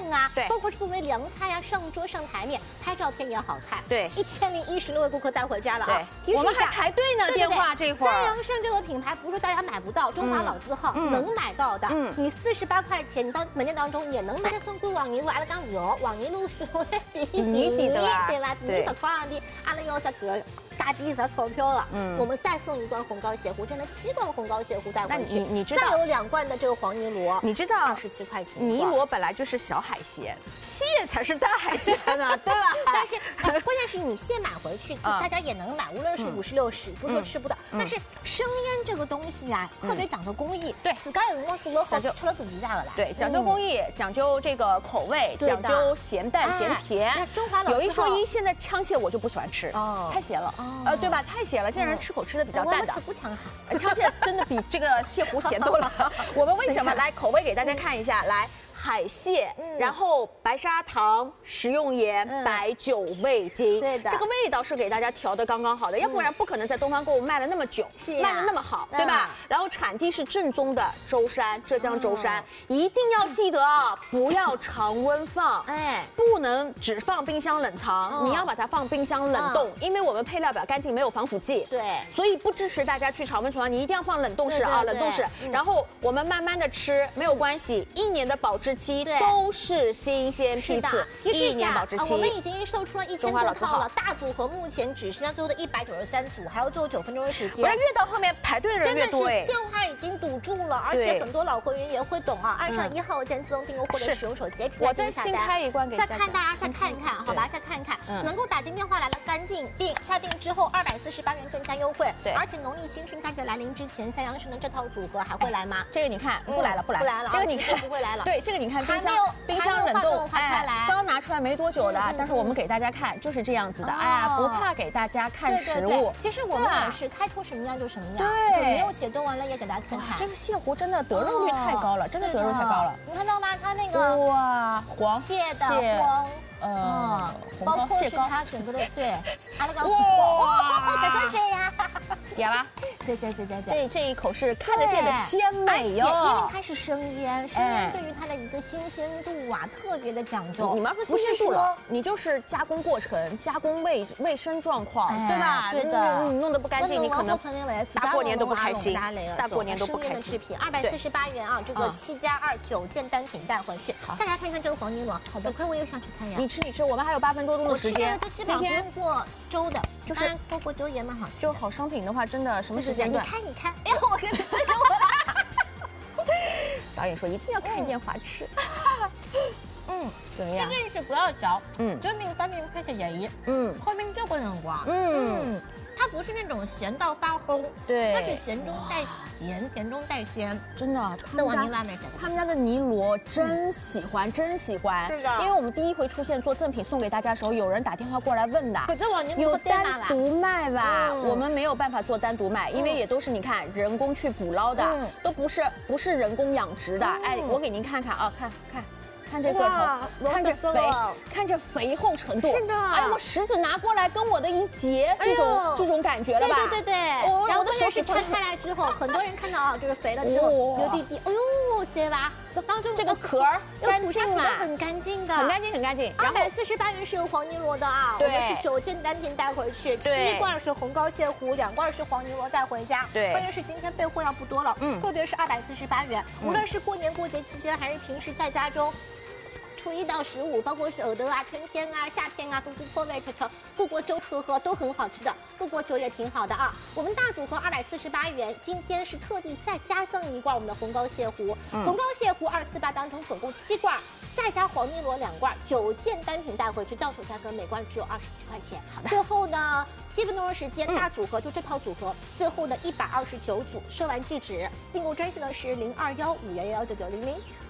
啊， 对， 包括作为凉菜啊，上桌上台面，拍照片也好看。 对 ，1016位顾客带回家了啊。 我们还排队呢，电话这会儿。 三阳盛这个品牌不是大家买不到，中华老字号能买到的。你48块钱，你到门店当中也能买。送归往年路，阿拉讲有往年路所谓比你抵得啊， 对吧？你10块的，阿拉要这个。大地啥钞票了？我们再送1罐红膏蟹糊，真的7罐红膏蟹糊带回去。 你知道？ 再有2罐的这个黄泥螺， 你知道 27块钱。 泥螺本来就是小海鲜，蟹才是大海鲜呢，对吧？ 但是关键是你蟹买回去，大家也能买，无论是50、60，不是说吃不到。但是生腌这个东西啊，特别讲究工艺。对，自家有光做了好，吃了肚皮大了啦。 对，讲究工艺，讲究这个口味，讲究咸淡咸甜。 中华老有一说一，现在枪蟹我就不喜欢吃，太咸了，对吧？太咸了，现在人吃口吃的比较淡的。 不强悍，枪蟹真的比这个蟹糊咸多了。我们为什么来口味给大家看一下？来。海蟹，然后白砂糖、食用盐、白酒、味精， 对的， 这个味道是给大家调的刚刚好的，要不然不可能在东方购物卖了那么久，卖的那么好，对吧？然后产地是正宗的舟山，浙江舟山，一定要记得啊，不要常温放，不能只放冰箱冷藏，你要把它放冰箱冷冻，因为我们配料表干净，没有防腐剂， 对， 所以不支持大家去常温储藏，你一定要放冷冻室啊，冷冻室，然后我们慢慢的吃没有关系，1年的保质期都是新鲜批次，1年保质期。 我们已经售出了1000多套了，大组合目前只剩下最后的193组，还要最后9分钟的时间。 越到后面排队的人越多， 电话已经堵住了，而且很多老会员也会懂啊，按上1号键自动订购或者使用手机 APP 我再新开一罐给大家，再看大家再看一看，好吧，再看一看，能够打进电话来了，赶紧订，下订之后248元更加优惠，对，而且农历新春佳节来临之前，三阳盛的这套组合还会来吗？ 这个你看不来了，这个你看不会来了， 对，这个你看冰箱冷冻，刚拿出来没多久的，但是我们给大家看就是这样子的，不怕给大家看实物。 其实我们也是开出什么样就什么样，对，没有解冻完了也给大家看看。 这个蟹糊真的得肉率太高了，真的得肉太高了。 你看到吗？它那个哇，黄蟹的黄。包括是它整个的对，它那个哇，这呀， 点吧， 对， 这一口是看得见的鲜美哟， 因为它是生腌，生腌对于它的一个新鲜度啊特别的讲究。 你们要说新鲜度了，你就是加工过程、加工卫生状况，对吧？ 对的， 你弄得不干净，你可能大过年都不开心，大过年都不开心。 制品248元啊，这个7+2 9件单品带回去。大家看一看这个黄泥螺，好的，亏我又想去看呀。 你吃，我们还有8分多钟的时间。 今天过粥的，就是过粥也蛮好吃。 就好商品的话，真的什么时间段？ 你看，哎呦，我跟着我。 导演说一定要看见滑吃。怎么样？ 这件事不要嚼，这面翻面开始盐，后面就不能刮，它不是那种咸到发齁，对，它是咸中带咸，甜中带鲜， 真的。 他们家的泥螺真喜欢，是的。因为我们第一回出现做赠品送给大家的时候，有人打电话过来问的，有单独卖吧？我们没有办法做单独卖，因为也都是你看人工去捕捞的，都不是人工养殖的。哎，我给您看看啊，看这个头，看这肥厚程度， 是的。 哎呀，我食指拿过来跟我的一截，这种感觉了吧？ 对。然后我的手指摊开来之后，很多人看到啊，就是肥了之后流滴滴，哎呦，对吧？当中这个壳干净嘛， 很干净的， 很干净。 248元是有黄泥螺的啊，我们是9件单品带回去，7罐是红膏蟹糊，2罐是黄泥螺带回家。对，关键是今天备货量不多了，特别是248元，无论是过年过节期间，还是平时在家中。初1到15，包括是藕豆啊、春天啊、夏天啊，锅味炒，过锅粥喝都很好吃的，过锅酒也挺好的啊。我们大组合248元，今天是特地再加赠1罐我们的红膏蟹糊，红膏蟹糊248当中总共7罐，再加黄泥螺2罐，9件单品带回去，到手价格每罐只有27块钱。好的，最后呢7分钟的时间，大组合就这套组合，最后的129组售完即止，订购专线呢是0215111990。